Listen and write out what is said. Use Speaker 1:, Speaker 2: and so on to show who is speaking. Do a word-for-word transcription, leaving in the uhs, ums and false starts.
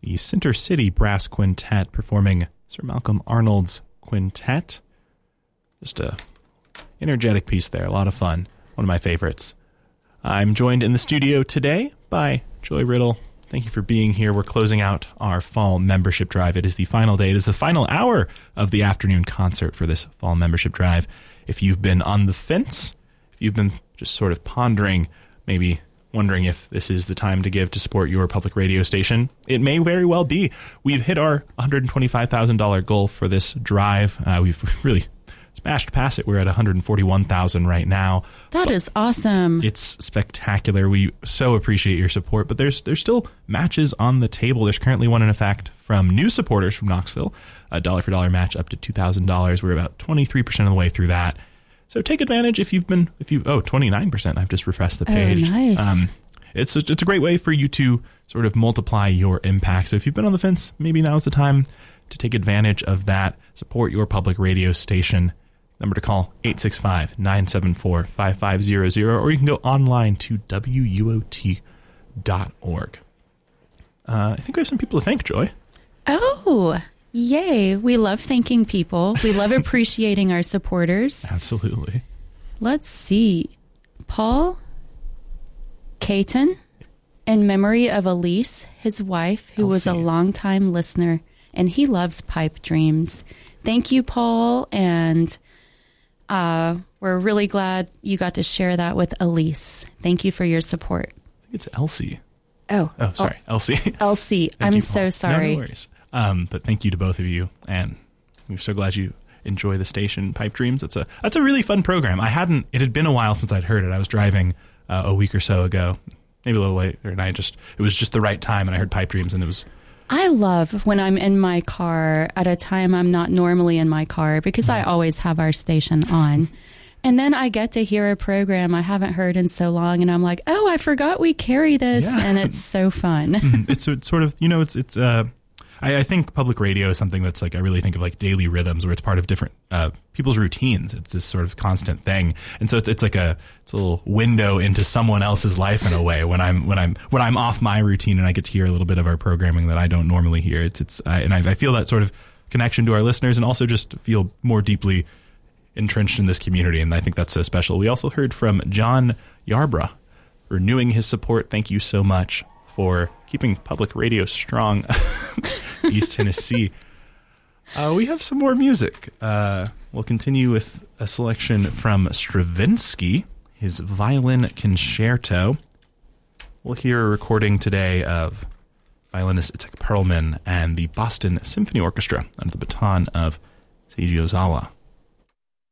Speaker 1: the Center City Brass Quintet performing Sir Malcolm Arnold's Quintet. Just a energetic piece there, a lot of fun, one of my favorites. I'm joined in the studio today by Joy Riddle. Thank you for being here. We're closing out our fall membership drive. It is the final day. It is the final hour of the afternoon concert for this fall membership drive. If you've been on the fence, if you've been just sort of pondering, maybe wondering if this is the time to give to support your public radio station, it may very well be. We've hit our one hundred twenty-five thousand dollars goal for this drive. Uh, we've really smashed past it. We're at one hundred forty-one thousand dollars right now.
Speaker 2: That
Speaker 1: but
Speaker 2: is awesome.
Speaker 1: It's spectacular. We so appreciate your support, but there's there's still matches on the table. There's currently one in effect from new supporters from Knoxville, a dollar for dollar match up to two thousand dollars. We're about twenty-three percent of the way through that. So take advantage if you've been, if you, oh, twenty-nine percent. I've just refreshed the page.
Speaker 2: Oh, nice. Um,
Speaker 1: it's, a, it's a great way for you to sort of multiply your impact. So if you've been on the fence, maybe now's the time to take advantage of that. Support your public radio station. Number to call, eight six five, nine seven four, five five zero zero, or you can go online to W U O T dot org. Uh, I think we have some people to thank, Joy.
Speaker 2: Oh, yay. We love thanking people. We love appreciating our supporters.
Speaker 1: Absolutely.
Speaker 2: Let's see. Paul Caton, in memory of Elise, his wife, who
Speaker 1: Elsie.
Speaker 2: was a longtime listener, and he loves Pipe Dreams. Thank you, Paul, and Uh, we're really glad you got to share that with Elise. Thank you for your support.
Speaker 1: I think it's Elsie.
Speaker 2: Oh.
Speaker 1: Oh, sorry. Oh, Elsie.
Speaker 2: Elsie. I'm
Speaker 1: you,
Speaker 2: so
Speaker 1: Paul.
Speaker 2: sorry.
Speaker 1: No, no worries. Um, but thank you to both of you. And we're so glad you enjoy the station, Pipe Dreams. It's a, that's a really fun program. I hadn't, it had been a while since I'd heard it. I was driving uh, a week or so ago, maybe a little later, and I just, it was just the right time, and I heard Pipe Dreams, and it was,
Speaker 2: I love when I'm in my car at a time I'm not normally in my car, because I always have our station on. And then I get to hear a program I haven't heard in so long, and I'm like, oh, I forgot we carry this, yeah. And it's so fun.
Speaker 1: it's, it's sort of, you know, it's, it's, uh, I, I think public radio is something that's like, I really think of like daily rhythms, where it's part of different uh, people's routines. It's this sort of constant thing. And so it's, it's like a, it's a little window into someone else's life in a way when I'm, when I'm, when I'm off my routine and I get to hear a little bit of our programming that I don't normally hear. It's, it's, I, and I, I feel that sort of connection to our listeners, and also just feel more deeply entrenched in this community. And I think that's so special. We also heard from John Yarbrough, renewing his support. Thank you so much for keeping public radio strong, East Tennessee. Uh, we have some more music. Uh, we'll continue with a selection from Stravinsky, his violin concerto. We'll hear a recording today of violinist Itzhak Perlman and the Boston Symphony Orchestra under the baton of Seiji Ozawa.